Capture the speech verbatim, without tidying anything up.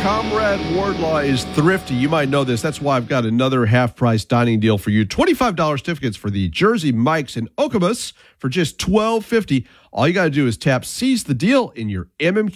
Comrade Wardlaw is thrifty. You might know this. That's why I've got another half-price dining deal for you. twenty-five dollars certificates for the Jersey Mike's in Okemos for just twelve fifty. All you got to do is tap Seize the Deal in your M M Q